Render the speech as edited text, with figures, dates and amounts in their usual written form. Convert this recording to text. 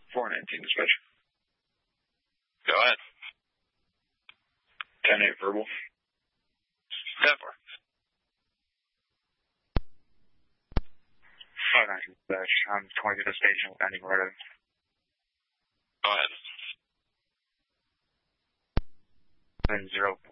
419 dispatch. Go ahead. 10-8 verbal. 10-4. 519 dispatch. I'm 20 to the station with Andy Moretta. Go ahead. 0